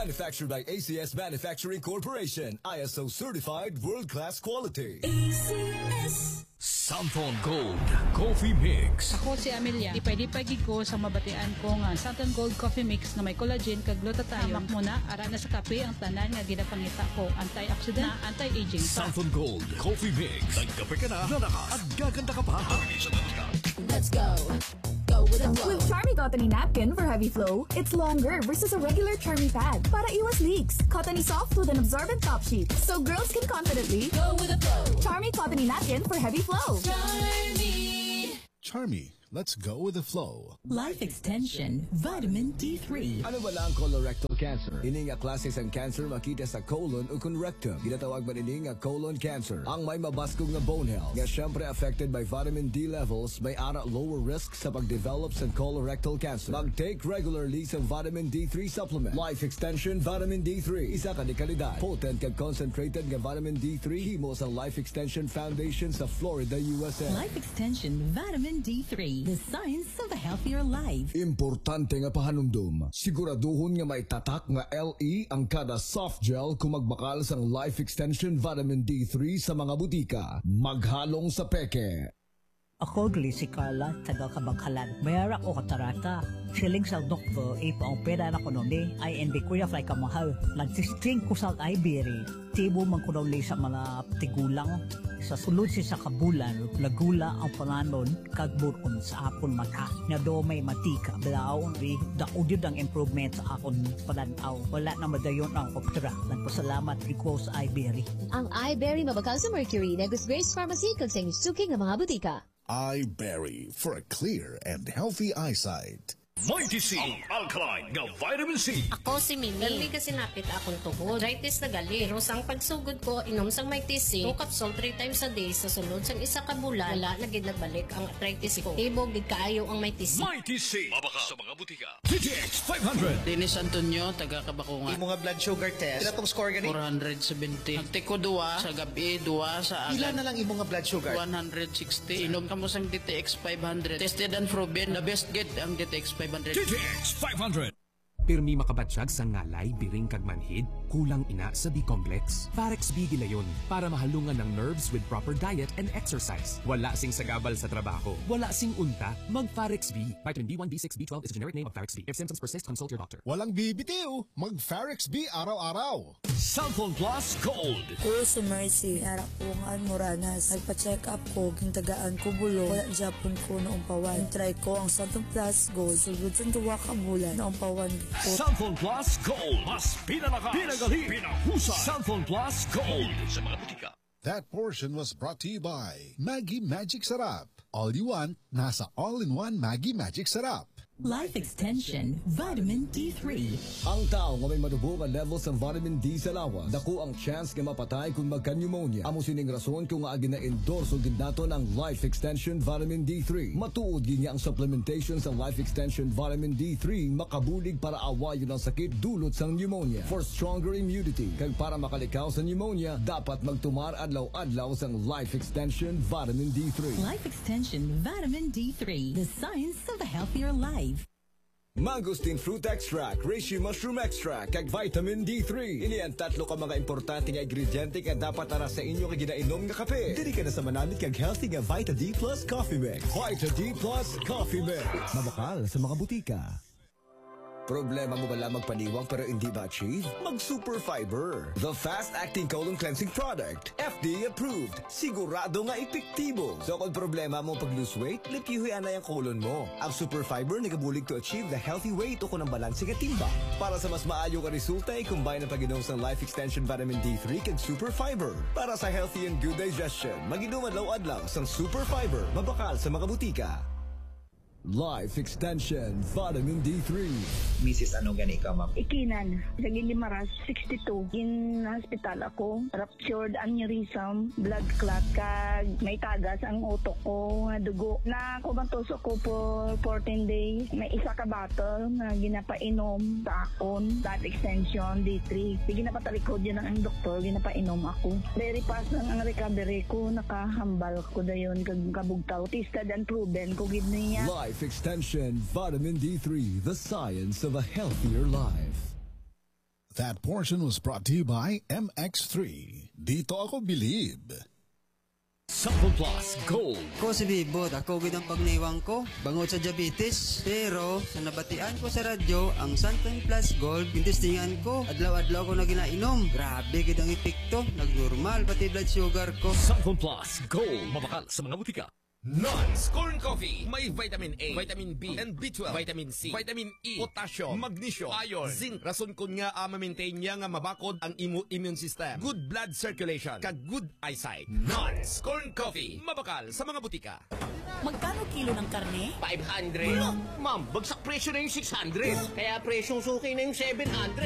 Manufactured by ACS Manufacturing Corporation, ISO certified world-class quality. ACS Santon Gold Coffee Mix. Ako si Amelia. Ipay-lipay ko sa mabatian ko nga Santon Gold Coffee Mix na may collagen kag glutathione. Hamak mo na ara na sa kape ang tanan nga ginapangita ko, antioxidant na anti-aging. Santon Gold Coffee Mix. Nagkape ka na, lalakas at gaganda ka pa. Let's go. Go with the flow. With Charmy Cottony Napkin for heavy flow, it's longer versus a regular Charmy pad para iwas leaks. Cottony soft with an absorbent top sheet, so girls can confidently Go with the flow. Charmy Cottony Napkin for heavy flow. Charmy, let's go with the flow. Life Extension Vitamin D3. Ano ba lang colorectal cancer? Ini nga klase sang cancer makita sa colon o kung rectum. Ginatawag ba ini nga colon cancer? Ang may mabaskog nga bone health. Nga syempre affected by vitamin D levels, may ara lower risk sa pagdevelop sa colorectal cancer. Mag-take regularly sa vitamin D3 supplement. Life Extension Vitamin D3. Isa ka di kalidad. Potent kag concentrated nga vitamin D3 himo sa Life Extension Foundation sa Florida, USA. Life Extension Vitamin D3. The science of a healthier life. Importante nga pahanumdum. Siguraduhon nga may tatak nga LE ang kada soft gel kung magbakal sang Life Extension Vitamin D3 sa mga butika. Maghalong sa peke. Ako si Carla, taga Kabangkalan. Mayara ko katarata. Siling sa doktor, ipaong pera na ko noon ay hindi ko fly ka mahal. Nagsisting ko sa Iberia. Tibo man ko daw sa mga tigulang. Sa sulod siya sa kabulan, lagula ang panganon kagburon sa akon mata. Na do may matika. Balaon da udyod ang improvement sa akon pananaw. Wala na madayon ang optra. Nagpasalamat ko sa Iberia. Ang iBerry mabakal sa Mercury na Grace Pharmacy kag sa suking ng mga butika. iBerry for a clear and healthy eyesight. Mighty C, ang alkaline nga vitamin C. Ako si Mimi. Gali kasi napit akong tuhod. Arthritis na gali. Pero sang pagsugod ko, inom sang Mighty C. 2 capsule 3 times a day sa sulod sang isa ka bulan. Wala na gid nagbalik ang arthritis ko. Tibog gid kaayo ang Mighty C. Mighty C. Mabaka sa mga butika. DTX 500. Dennis Antonio, taga Kabakungan. Yung mga blood sugar test. Pila tong score gani? 470. Nagtiko 2 sa gabi, 2 sa Pila agad. na lang imong mga blood sugar? 160. Inom ka mo sang DTX 500. Tested and proven. The best get ang DTX 500. DTX 500. Pirmi makabatsyag sa ngalay, biring kag manhid, kulang ina sa B-complex. Farex B gilayon para mahalungan ng nerves with proper diet and exercise. Wala sing sagabal sa trabaho. Wala sing unta, mag Farex B. Vitamin B1, B6, B12 is a generic name of Farex B. If symptoms persist, consult your doctor. Walang bibitiw, mag Farex B araw-araw. Santon Plus Gold. Ko si Mercy, harap ko ang Moranas. Nagpa-check up ko, gintagaan ko bulo. Wala Japon ko noong pawan. Try ko ang Santon Plus Gold. Sugod sa tuwa ka bulan noong pawan. Santon Plus Gold. Mas pinalakas, pinagali, pinahusay. Santon Plus Gold. Sa mga butika. That portion was brought to you by Maggie Magic Sarap. All you want, nasa all-in-one Maggie Magic Sarap. Life Extension Vitamin D3. Ang tao nga may madubong nga levels ng vitamin D sa lawas, dako ang chance nga mapatay kung magka-pneumonia. Amo sining rason kung nga gina-endorse gid nato ng Life Extension Vitamin D3. Matuod gid niya ang supplementation sa Life Extension Vitamin D3 makabulig para awayon ang sakit dulot sang pneumonia. For stronger immunity, kag para makalikaw sa pneumonia, dapat magtumar adlaw-adlaw sang Life Extension Vitamin D3. Life Extension Vitamin D3. The science of a healthier life. Mangosteen Fruit Extract, Reishi Mushroom Extract, kag Vitamin D3. Ini ang tatlo ka mga importante nga ingrediente nga dapat ara sa inyo nga ginainom nga kape. Dili ka na sa manamit kag healthy nga Vita D Plus Coffee Mix. Vita D Plus Coffee Mix. Mabakal sa mga butika. Problema mo bala magpaniwang pero hindi ma-achieve? Mag-Super Fiber. The fast-acting colon cleansing product. FDA approved. Sigurado nga epektibo. So kung problema mo pag-lose weight, lipihuyan na yung colon mo. Ang Super Fiber nagabulig to achieve the healthy weight o kung ang balanse nga timba. Para sa mas maayo ka resulta, i-combine ang pag-inom sa Life Extension Vitamin D3 kag Super Fiber. Para sa healthy and good digestion, mag-inom adlaw-adlaw sa Super Fiber. Mabakal sa mga butika. Life Extension Vitamin D3. Mrs. Ano gani ka, ma'am? Ikinan, sa Gilimaras, 62. In hospital ako, ruptured aneurysm, blood clot, kag may tagas ang utok ko, nga dugo. Na kubantusok ko for 14 days. May isa ka bottle na ginapainom sa akon, Life Extension D3. Di ginapatalikod yun ang doktor, ginapainom ako. Very fast lang ang recovery ko, nakahambal ko dayon, kag kabugtaw. Tested and proven ko gid niya. Life Extension Vitamin D3, the science of a healthier life. That portion was brought to you by MX3. Dito ako believe. Sample Plus Gold. Ko si Bibot, ako gid ang pagnaiwang ko bangod sa diabetes. Pero sa nabatian ko sa radyo, ang Santon Plus Gold gintistingan ko. Adlaw-adlaw ko na ginainom. Grabe gid ang epekto, nagnormal pati blood sugar ko. Sample Plus Gold, mabakal sa mga butika. Nons Corn Coffee. May vitamin A, vitamin B, and B12, vitamin C, vitamin E, potassium, magnesium, iron, zinc. Rason kun nga ma-maintain niya nga mabakod ang immune system, good blood circulation, kag good eyesight. Nons Corn Coffee. Mabakal sa mga butika. Magkano kilo ng karne? 500. Ma'am, bagsak presyo na yung 600. Kaya presyong suki na yung 700.